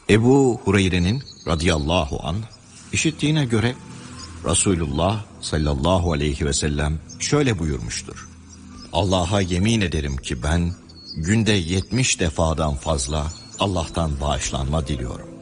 Ebu Hureyre'nin radıyallahu anh işittiğine göre Resulullah sallallahu aleyhi ve sellem şöyle buyurmuştur. Allah'a yemin ederim ki ben günde 70 defadan fazla Allah'tan bağışlanma diliyorum.